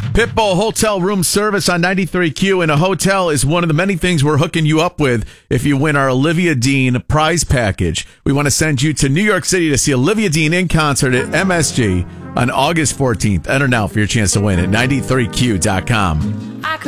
Pitbull Hotel Room Service on 93Q, and a hotel is one of the many things we're hooking you up with if you win our Olivia Dean prize package. We want to send you to New York City to see Olivia Dean in concert at MSG on August 14th. Enter now for your chance to win at 93Q.com.